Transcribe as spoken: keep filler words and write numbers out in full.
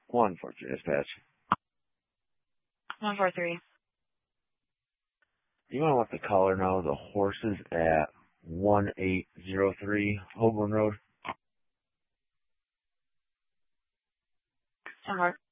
One four three dispatch. One four three. You want to let the caller know the horses at one eight zero three Holborn Road? Uh-huh.